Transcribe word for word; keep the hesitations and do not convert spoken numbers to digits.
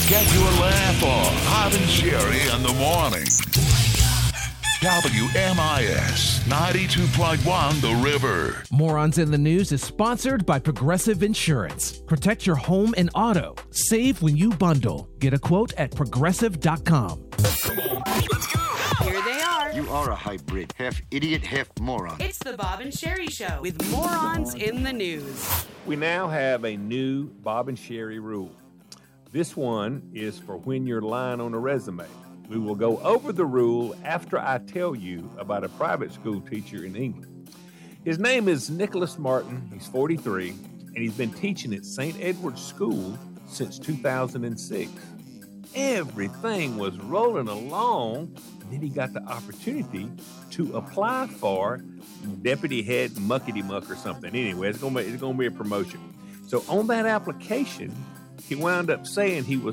Get your laugh on. Bob and Sherry in the morning. W M I S ninety-two point one The River. Morons in the News is sponsored by Progressive Insurance. Protect your home and auto. Save when you bundle. Get a quote at progressive dot com. Come on, let's go. Here they are. You are a hybrid, half idiot, half moron. It's the Bob and Sherry Show with Morons in the News. We now have a new Bob and Sherry rule. This one is for when you're lying on a resume. We will go over the rule after I tell you about a private school teacher in England. His name is Nicholas Martin. He's forty-three, and he's been teaching at Saint Edward's School since two thousand six. Everything was rolling along, and then he got the opportunity to apply for deputy head muckety muck or something. Anyway, it's going to be, it's going to be a promotion. So on that application, he wound up saying he was